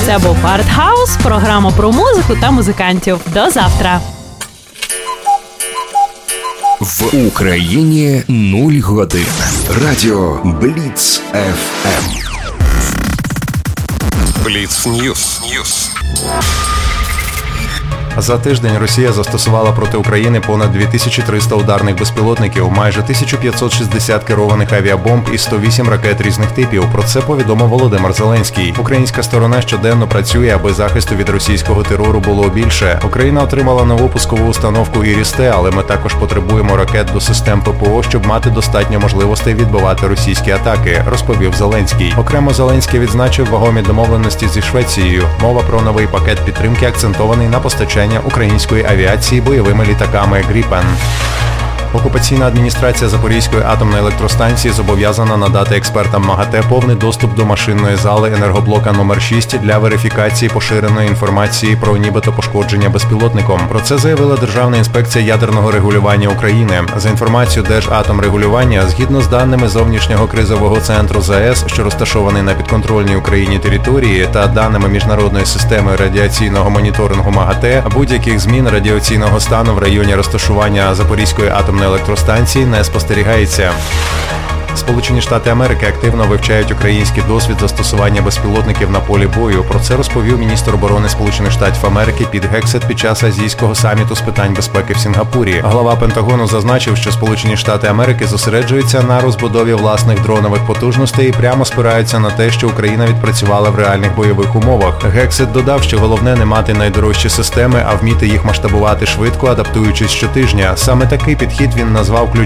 Це був Артхаус, програма про музику та музикантів. До завтра. В Україні 0 годин. Радіо Бліц ФМ. Бліц Ньюс. За тиждень Росія застосувала проти України понад 2300 ударних безпілотників, майже 1560 керованих авіабомб і 108 ракет різних типів. Про це повідомив Володимир Зеленський. Українська сторона щоденно працює, аби захисту від російського терору було більше. Україна отримала нову пускову установку «Іріс-Т», але ми також потребуємо ракет до систем ППО, щоб мати достатньо можливостей відбивати російські атаки, розповів Зеленський. Окремо Зеленський відзначив вагомі домовленості зі Швецією. Мова про новий пакет підтримки акцентований на постачанні української авіації бойовими літаками «Гріпен». Окупаційна адміністрація Запорізької атомної електростанції зобов'язана надати експертам МАГАТЕ повний доступ до машинної зали енергоблока номер 6 для верифікації поширеної інформації про нібито пошкодження безпілотником. Про це заявила Державна інспекція ядерного регулювання України. За інформацією Держатомрегулювання, згідно з даними зовнішнього кризового центру ЗАЕС, що розташований на підконтрольній Україні території, та даними міжнародної системи радіаційного моніторингу МАГАТЕ, будь-яких змін радіаційного стану в районі розташування Запорізької атомної електростанції не спостерігається. Сполучені Штати Америки активно вивчають український досвід застосування безпілотників на полі бою. Про це розповів міністр оборони Сполучених Штатів Америки Піт Гексет під час азійського саміту з питань безпеки в Сінгапурі. Глава Пентагону зазначив, що Сполучені Штати Америки зосереджуються на розбудові власних дронових потужностей і прямо спираються на те, що Україна відпрацювала в реальних бойових умовах. Гексет додав, що головне не мати найдорожчі системи, а вміти їх масштабувати швидко, адаптуючись щотижня. Саме такий підхід він назвав ключовим